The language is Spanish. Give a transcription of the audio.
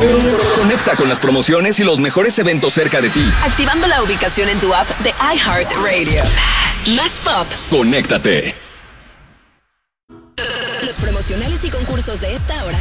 Conecta con las promociones y los mejores eventos cerca de ti. Activando la ubicación en tu app de iHeartRadio. Más pop. Conéctate. Los promocionales y concursos de esta hora